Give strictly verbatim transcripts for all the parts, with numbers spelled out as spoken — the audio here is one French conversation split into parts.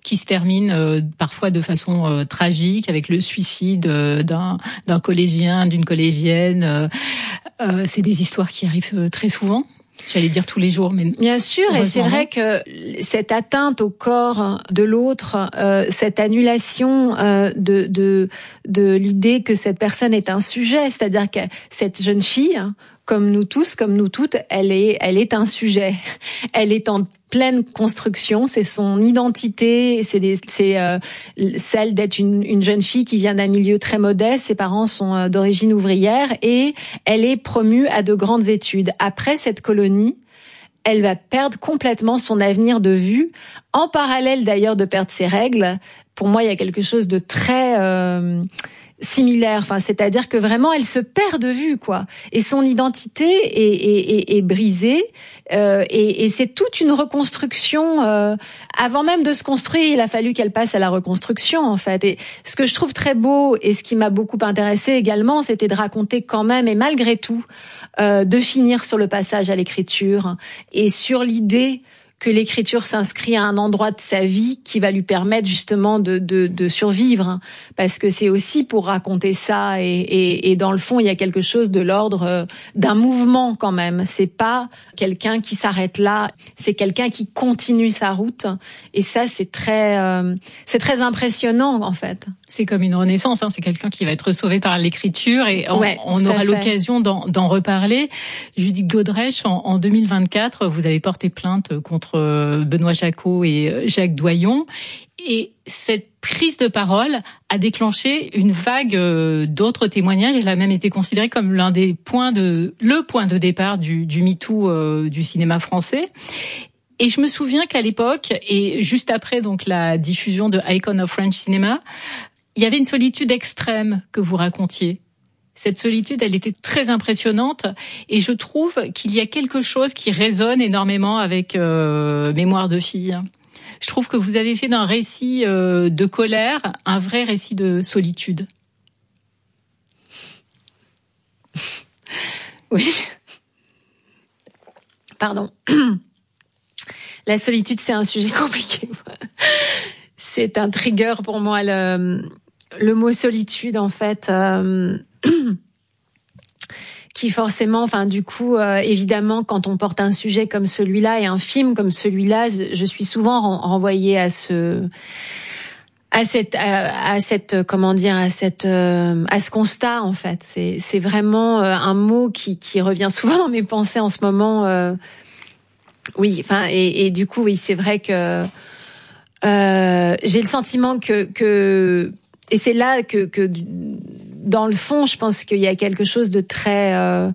qui se terminent euh, parfois de façon euh, tragique, avec le suicide euh, d'un, d'un collégien, d'une collégienne. Euh, euh, c'est des histoires qui arrivent euh, très souvent. J'allais dire tous les jours, mais bien sûr, et c'est vrai que cette atteinte au corps de l'autre, euh, cette annulation euh, de de de l'idée que cette personne est un sujet, c'est-à-dire que cette jeune fille, comme nous tous, comme nous toutes, elle est elle est un sujet, elle est en pleine construction, c'est son identité, c'est, des, c'est euh, celle d'être une, une jeune fille qui vient d'un milieu très modeste, ses parents sont euh, d'origine ouvrière et elle est promue à de grandes études. Après cette colonie, elle va perdre complètement son avenir de vue, en parallèle d'ailleurs de perdre ses règles. Pour moi, il y a quelque chose de très... Euh, similaire, enfin, c'est-à-dire que vraiment elle se perd de vue, quoi. Et son identité est, est, est, est brisée, euh, et, et c'est toute une reconstruction. Euh, avant même de se construire, il a fallu qu'elle passe à la reconstruction, en fait. Et ce que je trouve très beau et ce qui m'a beaucoup intéressée également, c'était de raconter quand même, et malgré tout, euh, de finir sur le passage à l'écriture et sur l'idée que l'écriture s'inscrit à un endroit de sa vie qui va lui permettre justement de, de, de survivre, parce que c'est aussi pour raconter ça, et, et, et dans le fond il y a quelque chose de l'ordre d'un mouvement quand même. C'est pas quelqu'un qui s'arrête là, c'est quelqu'un qui continue sa route, et ça c'est très euh, c'est très impressionnant en fait. C'est comme une renaissance, hein. C'est quelqu'un qui va être sauvé par l'écriture, et on, ouais, on aura l'occasion d'en, d'en reparler. Judith Godrèche, en, en deux mille vingt-quatre, vous avez porté plainte contre Benoît Jacot et Jacques Doyon, et cette prise de parole a déclenché une vague d'autres témoignages. Elle a même été considérée comme l'un des points de, le point de départ du, du MeToo euh, du cinéma français. Et je me souviens qu'à l'époque, et juste après donc la diffusion de Icon of French Cinema, il y avait une solitude extrême que vous racontiez. Cette solitude, elle était très impressionnante, et je trouve qu'il y a quelque chose qui résonne énormément avec euh, Mémoire de fille. Je trouve que vous avez fait d'un récit euh, de colère un vrai récit de solitude. Oui. Pardon. La solitude, c'est un sujet compliqué. C'est un trigger pour moi, le, le mot solitude, en fait... Euh, qui forcément, enfin du coup, euh, évidemment, quand on porte un sujet comme celui-là et un film comme celui-là, je suis souvent renvoyée à ce, à cette, à, à cette, comment dire, à cette, euh, à ce constat en fait. C'est, c'est vraiment euh, un mot qui, qui revient souvent dans mes pensées en ce moment. Euh, oui, enfin, et, et du coup, oui, c'est vrai que euh, j'ai le sentiment que, que, et c'est là que, que dans le fond, je pense qu'il y a quelque chose de très euh,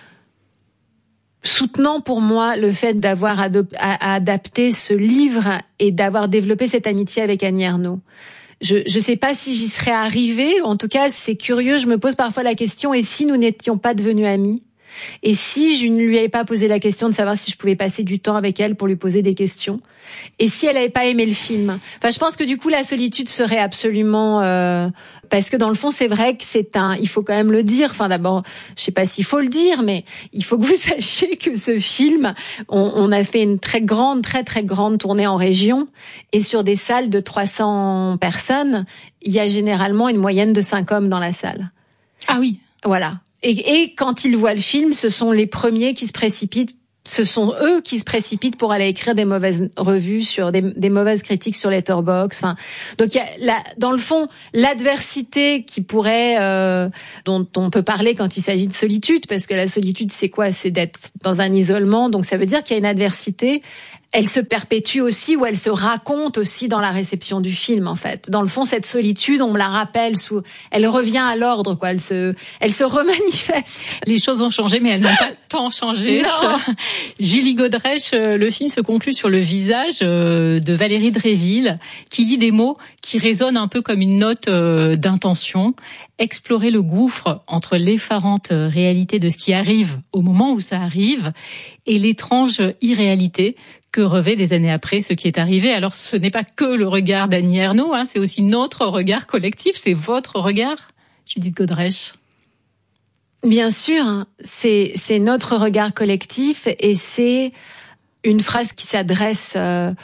soutenant pour moi, le fait d'avoir adop- à, à adapté ce livre et d'avoir développé cette amitié avec Annie Ernaux. Je je sais pas si j'y serais arrivée. En tout cas, c'est curieux. Je me pose parfois la question, et si nous n'étions pas devenus amis? Et si je ne lui avais pas posé la question de savoir si je pouvais passer du temps avec elle pour lui poser des questions? Et si elle n'avait pas aimé le film? Enfin, je pense que du coup, la solitude serait absolument... Euh, parce que dans le fond, c'est vrai que c'est un... Il faut quand même le dire. Enfin, d'abord, je sais pas s'il faut le dire, mais il faut que vous sachiez que ce film, on, on a fait une très grande, très, très grande tournée en région. Et sur des salles de trois cents personnes, il y a généralement une moyenne de cinq hommes dans la salle. Ah oui. Voilà. Et, et quand ils voient le film, ce sont les premiers qui se précipitent. Ce sont eux qui se précipitent pour aller écrire des mauvaises revues sur des, des mauvaises critiques sur Letterboxd. Enfin, donc il y a la, dans le fond l'adversité qui pourrait, euh, dont on peut parler quand il s'agit de solitude, parce que la solitude c'est quoi? C'est d'être dans un isolement. Donc ça veut dire qu'il y a une adversité. Elle se perpétue aussi, ou elle se raconte aussi dans la réception du film, en fait. Dans le fond, cette solitude, on me la rappelle sous, elle revient à l'ordre, quoi. Elle se, elle se remanifeste. Les choses ont changé, mais elles n'ont pas tant changé. Non. Julie Godrèche, le film se conclut sur le visage de Valérie Dréville, qui lit des mots qui résonnent un peu comme une note d'intention. Explorer le gouffre entre l'effarante réalité de ce qui arrive au moment où ça arrive et l'étrange irréalité que revêt des années après ce qui est arrivé. Alors ce n'est pas que le regard d'Annie Ernaux, hein, c'est aussi notre regard collectif, c'est votre regard, Judith Godrèche. Bien sûr, c'est, c'est notre regard collectif, et c'est une phrase qui s'adresse euh,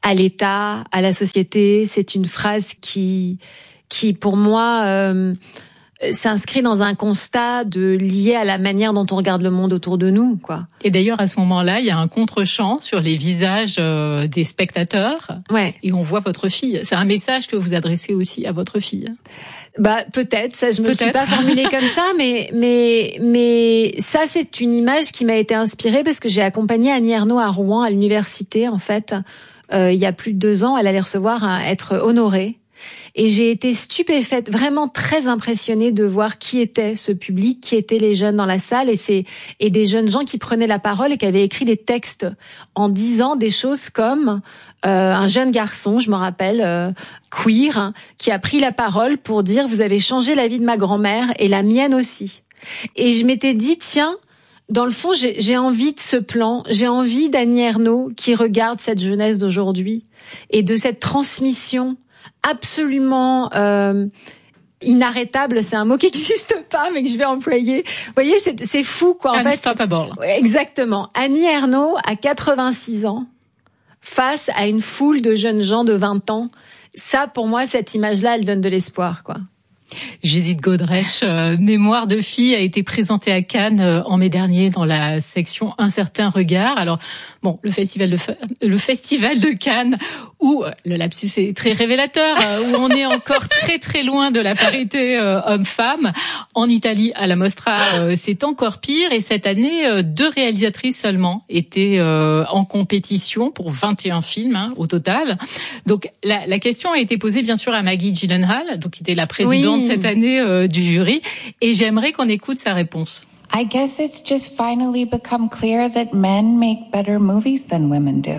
à l'État, à la société. C'est une phrase qui, qui pour moi, euh, s'inscrit dans un constat de lié à la manière dont on regarde le monde autour de nous, quoi. Et d'ailleurs, à ce moment-là, il y a un contre-champ sur les visages euh, des spectateurs. Ouais. Et on voit votre fille. C'est un message que vous adressez aussi à votre fille. Bah peut-être, ça je me peut-être. suis pas formulée comme ça, mais mais mais ça c'est une image qui m'a été inspirée parce que j'ai accompagné Annie Ernaux à Rouen à l'université en fait. Euh, il y a plus de deux ans, elle allait recevoir un, être honorée. Et j'ai été stupéfaite, vraiment très impressionnée de voir qui était ce public, qui étaient les jeunes dans la salle, et c'est et des jeunes gens qui prenaient la parole et qui avaient écrit des textes en disant des choses comme euh, un jeune garçon, je me rappelle, euh, queer, hein, qui a pris la parole pour dire vous avez changé la vie de ma grand-mère et la mienne aussi. Et je m'étais dit tiens. Dans le fond, j'ai, j'ai envie de ce plan, j'ai envie d'Annie Ernaux qui regarde cette jeunesse d'aujourd'hui et de cette transmission absolument euh, inarrêtable, c'est un mot qui n'existe pas, mais que je vais employer. Vous voyez, c'est, c'est fou, quoi. En Unstoppable. fait, exactement. Annie Ernaux a quatre-vingt-six ans face à une foule de jeunes gens de vingt ans. Ça, pour moi, cette image-là, elle donne de l'espoir, quoi. Judith Godrèche, euh, Mémoire de fille a été présentée à Cannes euh, en mai dernier dans la section Un certain regard. Alors bon, le festival de le festival de Cannes où euh, le lapsus est très révélateur, euh, où on est encore très très loin de la parité euh, homme-femme. En Italie, à la Mostra, euh, c'est encore pire. Et cette année, euh, deux réalisatrices seulement étaient euh, en compétition pour vingt et un films hein, au total. Donc la, la question a été posée bien sûr à Maggie Gyllenhaal, donc qui était la présidente oui. cette année euh, du jury, et j'aimerais qu'on écoute sa réponse. I guess it's just finally become clear that men make better movies than women do.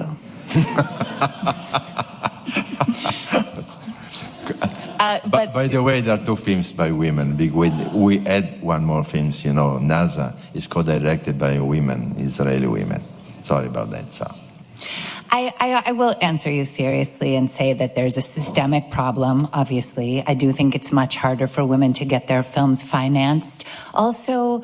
uh, but by the way, there are two films by women. Big we, we add one more film, you know, NASA is co-directed by women, Israeli women. Sorry about that, so. I, I, I will answer you seriously and say that there's a systemic problem, obviously. I do think it's much harder for women to get their films financed. Also,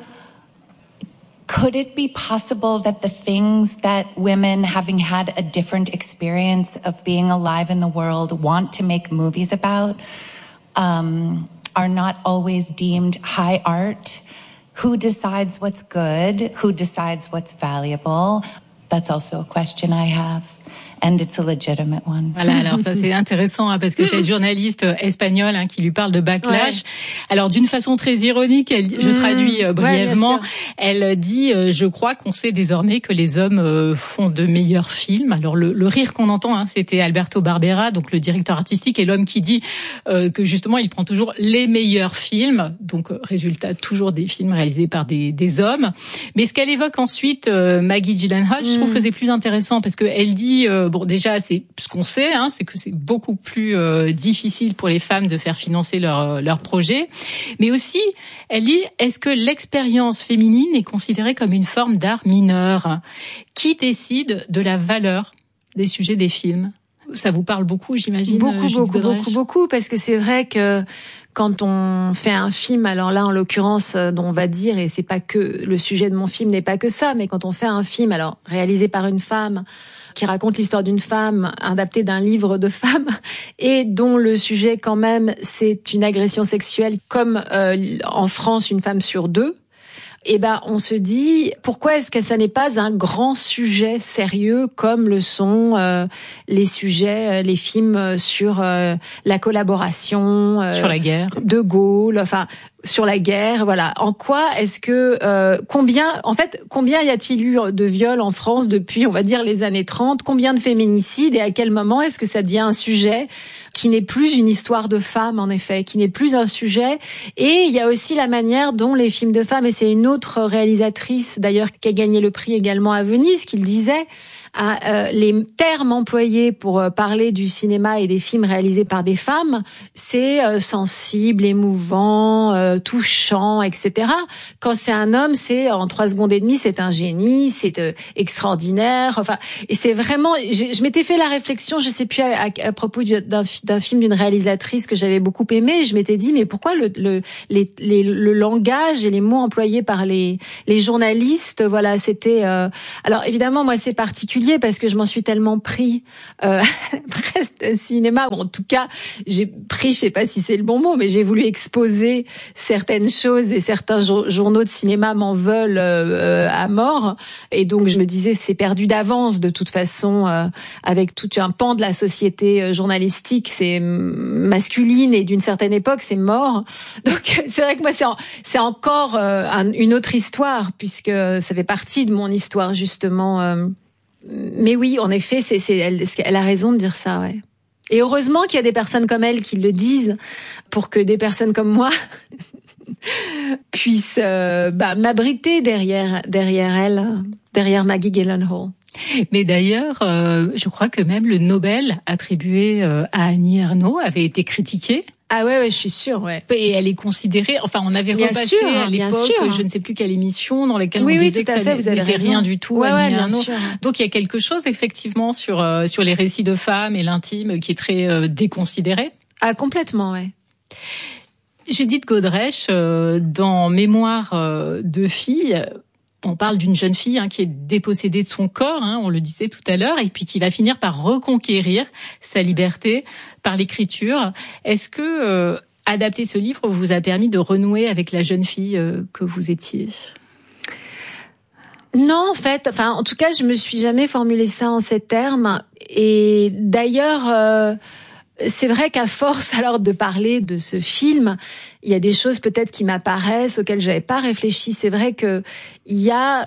could it be possible that the things that women, having had a different experience of being alive in the world, want to make movies about, um, are not always deemed high art? Who decides what's good? Who decides what's valuable? That's also a question I have. And it's a legitimate one. Voilà, alors ça c'est intéressant hein, parce que cette journaliste espagnole hein, qui lui parle de backlash. Ouais. Alors d'une façon très ironique, elle, je traduis euh, brièvement, ouais, elle dit euh, je crois qu'on sait désormais que les hommes euh, font de meilleurs films. Alors le, le rire qu'on entend, hein, c'était Alberto Barbera, donc le directeur artistique et l'homme qui dit euh, que justement il prend toujours les meilleurs films. Donc euh, résultat toujours des films réalisés par des, des hommes. Mais ce qu'elle évoque ensuite, euh, Maggie Gyllenhaal, mm. je trouve que c'est plus intéressant parce que elle dit euh, bon déjà c'est ce qu'on sait, hein, c'est que c'est beaucoup plus euh, difficile pour les femmes de faire financer leur leur projet. Mais aussi, elle dit est-ce que l'expérience féminine est considérée comme une forme d'art mineur? Qui décide de la valeur des sujets des films? Ça vous parle beaucoup, j'imagine. Beaucoup, beaucoup, beaucoup, beaucoup, parce que c'est vrai que quand on fait un film, alors là en l'occurrence, dont on va dire, et c'est pas que le sujet de mon film n'est pas que ça, mais quand on fait un film, alors réalisé par une femme, qui raconte l'histoire d'une femme, adapté d'un livre de femme, et dont le sujet quand même c'est une agression sexuelle, comme euh, en France une femme sur deux. Eh ben, on se dit, pourquoi est-ce que ça n'est pas un grand sujet sérieux comme le sont euh, les sujets, les films sur euh, la collaboration, euh, sur la guerre, De Gaulle, enfin sur la guerre, voilà. En quoi est-ce que euh, combien, en fait, combien y a-t-il eu de viols en France depuis, on va dire, les années trente? Combien de féminicides et à quel moment est-ce que ça devient un sujet qui n'est plus une histoire de femmes, en effet, qui n'est plus un sujet? Et il y a aussi la manière dont les films de femmes, et c'est une autre réalisatrice d'ailleurs qui a gagné le prix également à Venise, qui le disait, à, euh, les termes employés pour euh, parler du cinéma et des films réalisés par des femmes, c'est euh, sensible, émouvant, euh, touchant, et cetera. Quand c'est un homme, c'est en trois secondes et demie, c'est un génie, c'est euh, extraordinaire. Enfin, et c'est vraiment. Je m'étais fait la réflexion, je sais plus à, à, à propos d'un, d'un film d'une réalisatrice que j'avais beaucoup aimé. Et je m'étais dit, mais pourquoi le, le, les, les, le langage et les mots employés par les, les journalistes, voilà, c'était. Euh... Alors évidemment, moi, c'est particulier. particulier parce que je m'en suis tellement pris euh, presque au cinéma, ou en tout cas j'ai pris, je sais pas si c'est le bon mot, mais j'ai voulu exposer certaines choses et certains journaux de cinéma m'en veulent euh, à mort, et donc je me disais c'est perdu d'avance de toute façon, euh, avec tout un pan de la société journalistique, c'est masculine et d'une certaine époque c'est mort. Donc c'est vrai que moi c'est en, c'est encore euh, un, une autre histoire puisque ça fait partie de mon histoire justement. Euh, mais oui, en effet, c'est, c'est elle, elle a raison de dire ça, ouais. Et heureusement qu'il y a des personnes comme elle qui le disent pour que des personnes comme moi puissent euh, bah, m'abriter derrière derrière elle, derrière Maggie Gyllenhaal. Mais d'ailleurs, euh, je crois que même le Nobel attribué euh, à Annie Ernaux avait été critiqué. Ah ouais, ouais, je suis sûre, ouais. Et elle est considérée, enfin, on avait bien repassé sûr, à l'époque, je ne sais plus quelle émission, dans laquelle oui, on oui, disait que fait, ça n'était rien du tout, ouais, Annie ouais, Ernaux. Sûr. Donc il y a quelque chose, effectivement, sur, euh, sur les récits de femmes et l'intime qui est très euh, déconsidéré. Ah, complètement, ouais. Judith Godrèche, euh, dans Mémoire euh, de fille, on parle d'une jeune fille hein, qui est dépossédée de son corps, hein, on le disait tout à l'heure, et puis qui va finir par reconquérir sa liberté par l'écriture. Est-ce que euh, adapter ce livre vous a permis de renouer avec la jeune fille euh, que vous étiez ? Non, en fait, enfin, en tout cas, je me suis jamais formulé ça en ces termes. Et d'ailleurs, euh, c'est vrai qu'à force alors de parler de ce film, il y a des choses peut-être qui m'apparaissent auxquelles j'avais pas réfléchi. C'est vrai que il y a,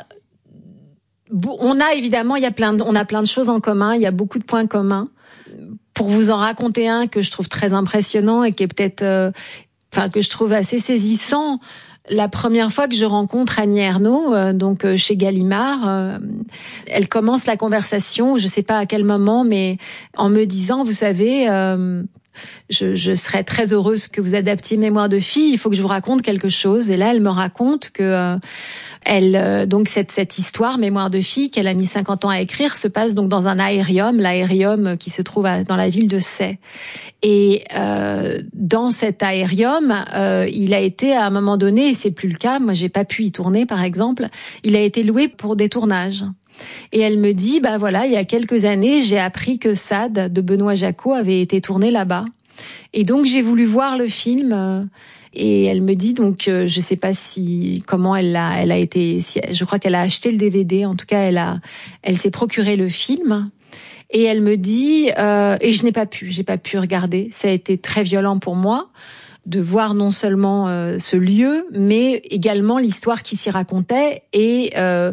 on a évidemment, il y a plein de, on a plein de choses en commun. Il y a beaucoup de points communs. Pour vous en raconter un que je trouve très impressionnant et qui est peut-être, euh, enfin que je trouve assez saisissant. La première fois que je rencontre Annie Ernaux, euh, donc euh, chez Gallimard, euh, elle commence la conversation, je sais pas à quel moment, mais en me disant, vous savez, euh, je, je serais très heureuse que vous adaptiez Mémoire de fille. Il faut que je vous raconte quelque chose. Et là, elle me raconte que euh, elle, euh, donc cette cette histoire Mémoire de fille qu'elle a mis cinquante ans à écrire se passe donc dans un aérium, l'aérium qui se trouve à, dans la ville de Sey. Et euh, dans cet aérium, euh, il a été à un moment donné, et c'est plus le cas, moi j'ai pas pu y tourner par exemple, il a été loué pour des tournages. Et elle me dit, bah voilà, il y a quelques années, j'ai appris que Sade de Benoît Jacot avait été tourné là-bas. Et donc j'ai voulu voir le film. Euh, et elle me dit donc, euh, je sais pas si comment elle a, elle a été, si, je crois qu'elle a acheté le D V D. En tout cas, elle a, elle s'est procuré le film. Et elle me dit, euh, et je n'ai pas pu, j'ai pas pu regarder. Ça a été très violent pour moi de voir non seulement euh, ce lieu, mais également l'histoire qui s'y racontait et euh,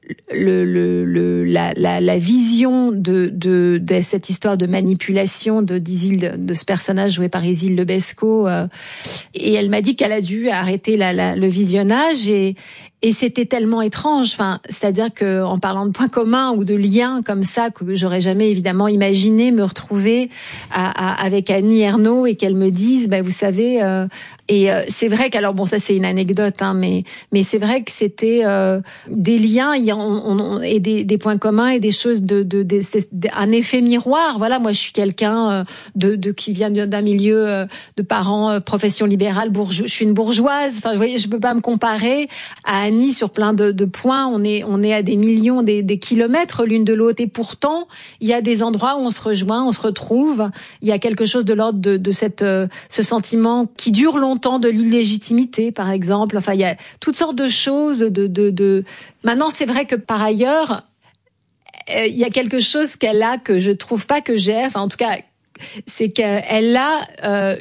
le, le, le, la, la, la vision de, de, de cette histoire de manipulation de d'Isilde, de ce personnage joué par Isilde Lebesco. Euh, et elle m'a dit qu'elle a dû arrêter la, la, le visionnage et Et c'était tellement étrange, enfin, c'est-à-dire que en parlant de points communs ou de liens comme ça que j'aurais jamais évidemment imaginé me retrouver à, à, avec Annie Ernaux et qu'elle me dise, bah vous savez, euh, et euh, c'est vrai qu'alors bon ça c'est une anecdote, hein, mais mais c'est vrai que c'était euh, des liens, il y a, on, on, et des, des points communs et des choses de, de, de, de un effet miroir. Voilà, moi je suis quelqu'un de, de qui vient d'un milieu de parents profession libérale, bourgeois, je suis une bourgeoise. Enfin, vous voyez, je peux pas me comparer à Annie sur plein de, de points. On est, on est à des millions, des, des kilomètres l'une de l'autre. Et pourtant, il y a des endroits où on se rejoint, on se retrouve. Il y a quelque chose de l'ordre de, de cette, euh, ce sentiment qui dure longtemps de l'illégitimité, par exemple. Enfin, il y a toutes sortes de choses. De, de, de... Maintenant, c'est vrai que par ailleurs, euh, il y a quelque chose qu'elle a que je trouve pas que j'ai. Enfin, en tout cas, c'est qu'elle a, euh,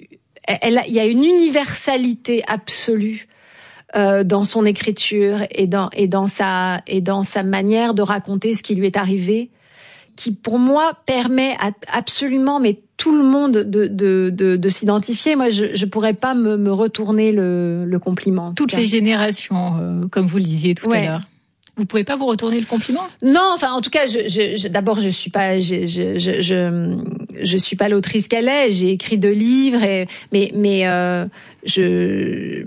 elle a, il y a une universalité absolue. Euh, dans son écriture et dans et dans sa et dans sa manière de raconter ce qui lui est arrivé, qui pour moi permet à absolument mais tout le monde de de de, de s'identifier. Moi, je je pourrais pas me me retourner le le compliment. Toutes les générations, euh, comme vous le disiez tout ouais. à l'heure. Vous pouvez pas vous retourner le compliment ? Non, enfin en tout cas, je, je, je d'abord je suis pas, je, je, je, je, je suis pas l'autrice qu'elle est. J'ai écrit deux livres, et, mais mais euh, je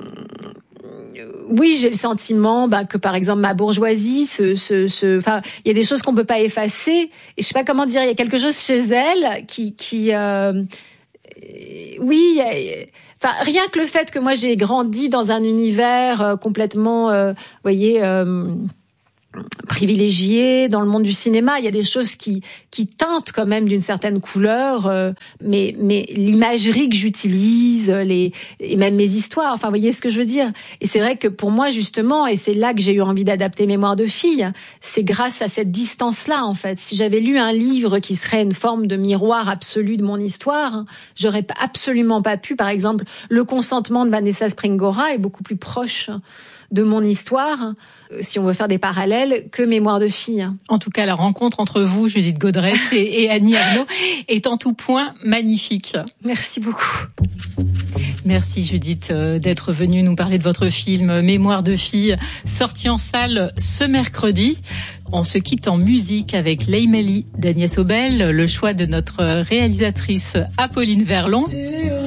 oui, j'ai le sentiment bah, que par exemple ma bourgeoisie, ce, ce, ce, enfin, il y a des choses qu'on peut pas effacer. Et je sais pas comment dire, il y a quelque chose chez elle qui, qui, euh, oui, enfin rien que le fait que moi j'ai grandi dans un univers euh, complètement, euh, vous voyez. Euh, privilégiée dans le monde du cinéma. Il y a des choses qui qui teintent quand même d'une certaine couleur, euh, mais mais l'imagerie que j'utilise, les et même mes histoires. Enfin, vous voyez ce que je veux dire. Et c'est vrai que pour moi justement, et c'est là que j'ai eu envie d'adapter Mémoire de fille, c'est grâce à cette distance-là en fait. Si j'avais lu un livre qui serait une forme de miroir absolu de mon histoire, j'aurais absolument pas pu. Par exemple, Le consentement de Vanessa Springora est beaucoup plus proche de mon histoire, si on veut faire des parallèles, que Mémoire de fille. En tout cas, la rencontre entre vous, Judith Godrèche et, et Annie Ernaux, est en tout point magnifique. Merci beaucoup. Merci Judith d'être venue nous parler de votre film Mémoire de fille, sorti en salle ce mercredi. On se quitte en musique avec Leymeli d'Agnès Obel, le choix de notre réalisatrice Apolline Verlon.